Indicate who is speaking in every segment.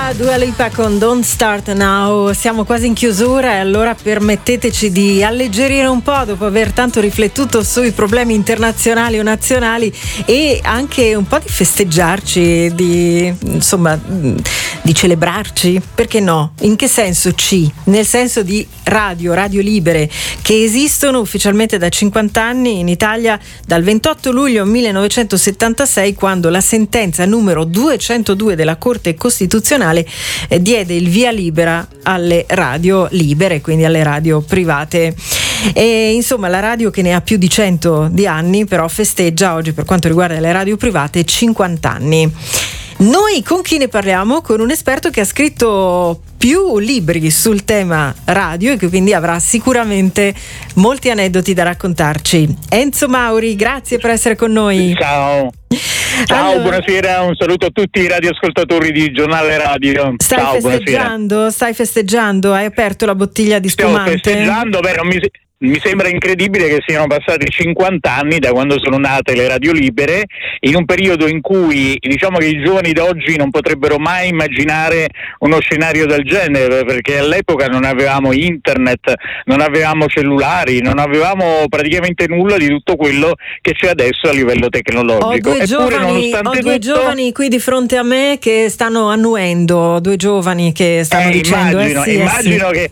Speaker 1: Dua Lipa con Don't Start Now. Siamo quasi in chiusura e allora permetteteci di alleggerire un po' dopo aver tanto riflettuto sui problemi internazionali o nazionali e anche un po' di festeggiarci, di celebrarci, perché no? In che senso nel senso di radio libere che esistono ufficialmente da 50 anni in Italia dal 28 luglio 1976, quando la sentenza numero 202 della Corte Costituzionale diede il via libera alle radio libere, quindi alle radio private. E insomma la radio che ne ha più di 100 di anni però festeggia oggi, per quanto riguarda le radio private, 50 anni. Noi con chi ne parliamo? Con un esperto che ha scritto più libri sul tema radio e che quindi avrà sicuramente molti aneddoti da raccontarci. Enzo Mauri, grazie per essere con noi.
Speaker 2: Ciao. Ciao, buonasera, un saluto a tutti i radioascoltatori di Giornale Radio.
Speaker 1: Stai festeggiando? Hai aperto la bottiglia di spumante?
Speaker 2: Stiamo festeggiando, vero? Mi sembra incredibile che siano passati 50 anni da quando sono nate le radio libere, in un periodo in cui diciamo che i giovani d'oggi non potrebbero mai immaginare uno scenario del genere, perché all'epoca non avevamo internet, non avevamo cellulari, non avevamo praticamente nulla di tutto quello che c'è adesso a livello tecnologico.
Speaker 1: Ho due giovani qui di fronte a me che stanno annuendo, due giovani che stanno dicendo
Speaker 2: immagino che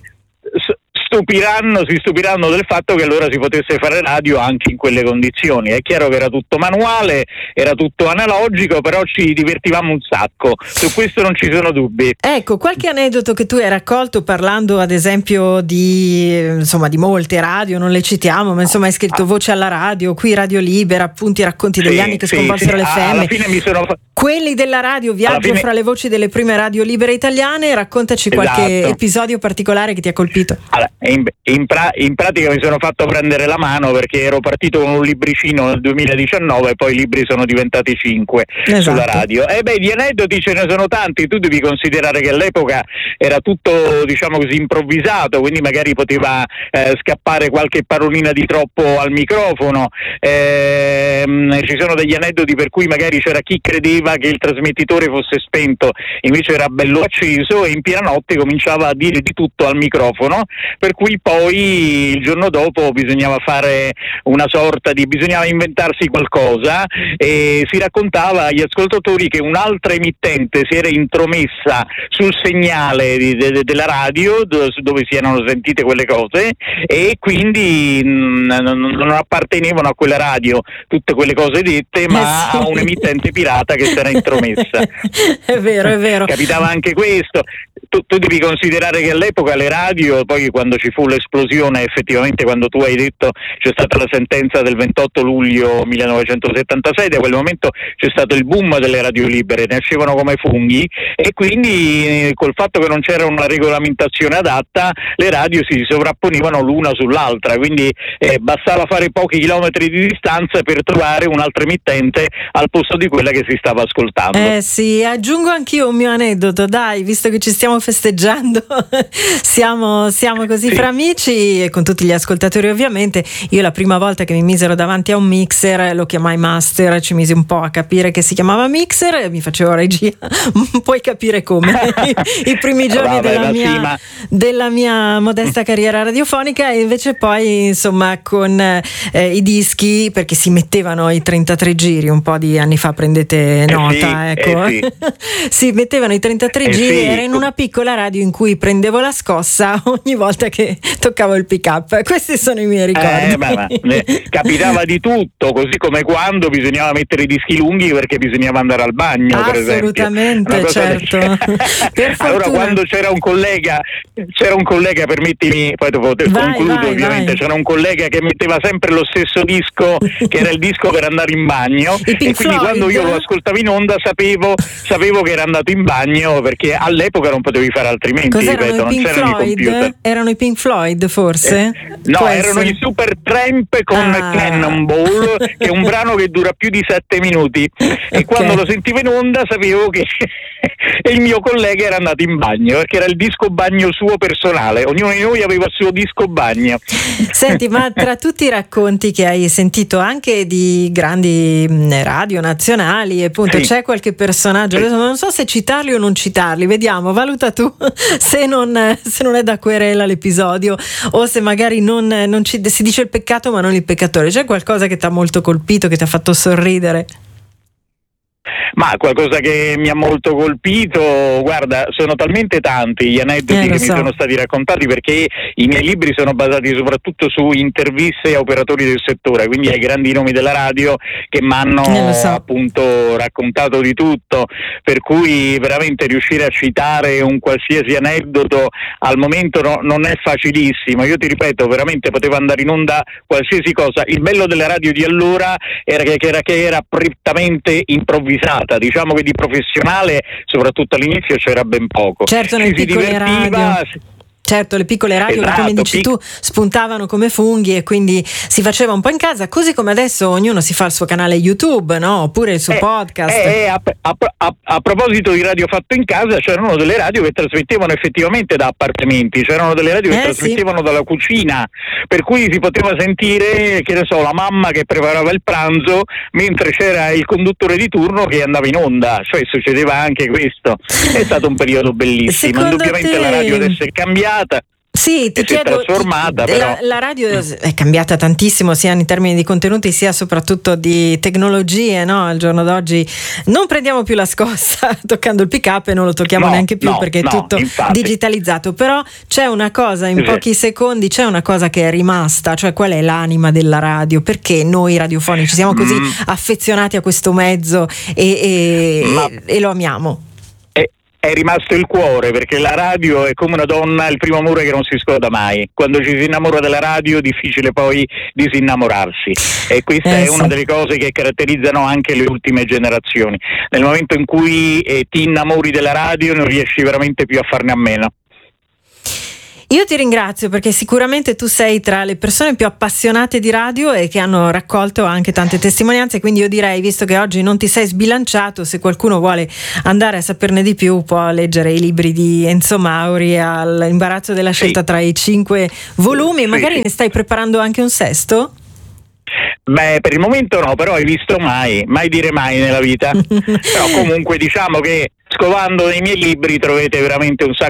Speaker 2: si stupiranno del fatto che allora si potesse fare radio anche in quelle condizioni. È chiaro che era tutto manuale, era tutto analogico, però ci divertivamo un sacco, su questo non ci sono dubbi.
Speaker 1: Ecco, qualche aneddoto che tu hai raccolto parlando ad esempio di molte radio, non le citiamo, ma insomma hai scritto Voce alla radio, qui Radio Libera, appunti, racconti degli anni che scombalsero le FM.
Speaker 2: Alla fine
Speaker 1: quelli della radio, viaggio fra le voci delle prime radio libere italiane. Raccontaci qualche episodio particolare che ti ha colpito.
Speaker 2: Allora, in pratica mi sono fatto prendere la mano perché ero partito con un libricino nel 2019 e poi i libri sono diventati 5 sulla radio. Di aneddoti ce ne sono tanti. Tu devi considerare che all'epoca era tutto, diciamo così, improvvisato, quindi magari poteva scappare qualche parolina di troppo al microfono. Ci sono degli aneddoti per cui magari c'era chi credeva che il trasmettitore fosse spento, invece era bello acceso, e in piena notte cominciava a dire di tutto al microfono, per cui poi il giorno dopo bisognava inventarsi qualcosa, e si raccontava agli ascoltatori che un'altra emittente si era intromessa sul segnale della radio dove si erano sentite quelle cose, e quindi non appartenevano a quella radio tutte quelle cose dette, ma a un emittente pirata che si era intromessa.
Speaker 1: È vero.
Speaker 2: Capitava anche questo. Tu devi considerare che all'epoca le radio, poi quando ci fu l'esplosione, effettivamente quando tu hai detto c'è stata la sentenza del 28 luglio 1976, da quel momento c'è stato il boom delle radio libere, nascevano come funghi, e quindi col fatto che non c'era una regolamentazione adatta le radio si sovrapponevano l'una sull'altra, quindi bastava fare pochi chilometri di distanza per trovare un'altra emittente al posto di quella che si stava ascoltando.
Speaker 1: Aggiungo anch'io un mio aneddoto, dai, visto che ci stiamo festeggiando, siamo così fra amici e con tutti gli ascoltatori ovviamente. Io la prima volta che mi misero davanti a un mixer lo chiamai master, ci misi un po' a capire che si chiamava mixer e mi facevo regia, puoi capire come. I primi giorni della mia modesta carriera radiofonica, e invece poi insomma con i dischi, perché si mettevano i 33 giri, un po' di anni fa, prendete nota, si mettevano i 33 giri, era in una piccola radio in cui prendevo la scossa ogni volta che toccavo il pick up. Questi sono i miei ricordi.
Speaker 2: Capitava di tutto, così come quando bisognava mettere i dischi lunghi perché bisognava andare al bagno, per esempio.
Speaker 1: Assolutamente, certo.
Speaker 2: Allora quando c'era un collega, permettimi, poi dopo concludo ovviamente, c'era un collega che metteva sempre lo stesso disco, che era il disco per andare in bagno, e quindi quando io lo ascoltavo in onda sapevo che era andato in bagno, perché all'epoca non potevi fare altrimenti. Non c'erano i computer.
Speaker 1: Erano i Pink Floyd, forse?
Speaker 2: No, erano i Supertramp con Cannonball, che è un brano che dura più di 7 minuti, e quando lo sentivo in onda sapevo che e il mio collega era andato in bagno perché era il disco bagno suo personale, ognuno di noi aveva il suo disco bagno.
Speaker 1: Senti, ma tra tutti i racconti che hai sentito anche di grandi radio nazionali, appunto, c'è qualche personaggio, adesso non so se citarli o non citarli, vediamo, valuta tu se non è da querela l'episodio o se magari non si dice il peccato ma non il peccatore. C'è qualcosa che ti ha molto colpito, che ti ha fatto sorridere?
Speaker 2: Ma qualcosa che mi ha molto colpito, guarda, sono talmente tanti gli aneddoti che mi sono stati raccontati, perché i miei libri sono basati soprattutto su interviste a operatori del settore, quindi ai grandi nomi della radio che mi hanno appunto raccontato di tutto, per cui veramente riuscire a citare un qualsiasi aneddoto al momento non è facilissimo. Io ti ripeto, veramente poteva andare in onda qualsiasi cosa. Il bello della radio di allora era che era prettamente improvvisata. Diciamo che di professionale, soprattutto all'inizio, c'era ben poco.
Speaker 1: Certo, nelle piccole radio. Certo, le piccole radio, come dici tu, spuntavano come funghi e quindi si faceva un po' in casa, così come adesso ognuno si fa il suo canale YouTube, no? Oppure il suo podcast.
Speaker 2: A proposito di radio fatto in casa, c'erano delle radio che trasmettevano effettivamente da appartamenti, c'erano delle radio che trasmettevano dalla cucina, per cui si poteva sentire, che ne so, la mamma che preparava il pranzo mentre c'era il conduttore di turno che andava in onda, cioè succedeva anche questo. È stato un periodo bellissimo. Indubbiamente la radio adesso è cambiata.
Speaker 1: Sì, ti chiedo,
Speaker 2: trasformata, però.
Speaker 1: La radio è cambiata tantissimo, sia in termini di contenuti sia soprattutto di tecnologie, no? Al giorno d'oggi non prendiamo più la scossa toccando il pick-up e non lo tocchiamo neanche più perché è tutto digitalizzato, però c'è una cosa, in pochi secondi c'è una cosa che è rimasta, cioè qual è l'anima della radio, perché noi radiofonici siamo così affezionati a questo mezzo e lo amiamo.
Speaker 2: È rimasto il cuore, perché la radio è come una donna, il primo amore che non si scorda mai. Quando ci si innamora della radio è difficile poi disinnamorarsi, e questa è una delle cose che caratterizzano anche le ultime generazioni. Nel momento in cui ti innamori della radio non riesci veramente più a farne a meno.
Speaker 1: Io ti ringrazio perché sicuramente tu sei tra le persone più appassionate di radio e che hanno raccolto anche tante testimonianze, quindi io direi, visto che oggi non ti sei sbilanciato, se qualcuno vuole andare a saperne di più può leggere i libri di Enzo Mauri, all'imbarazzo della scelta tra i 5 volumi, magari ne stai preparando anche un sesto?
Speaker 2: Beh, per il momento no, però hai visto mai dire mai nella vita. Però comunque diciamo che scovando nei miei libri troverete veramente un sacco